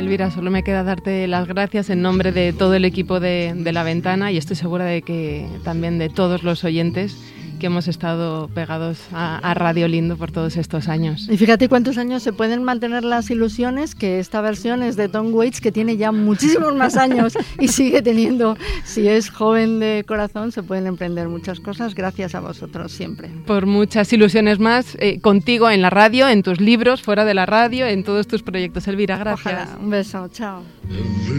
Elvira, solo me queda darte las gracias en nombre de todo el equipo de La Ventana y estoy segura de que también de todos los oyentes que hemos estado pegados a Radio Lindo por todos estos años. Y fíjate cuántos años se pueden mantener las ilusiones, que esta versión es de Tom Waits, que tiene ya muchísimos más años y sigue teniendo, si es joven de corazón, se pueden emprender muchas cosas gracias a vosotros siempre. Por muchas ilusiones más, contigo en la radio, en tus libros, fuera de la radio, en todos tus proyectos. Elvira, gracias. Ojalá. Un beso, chao.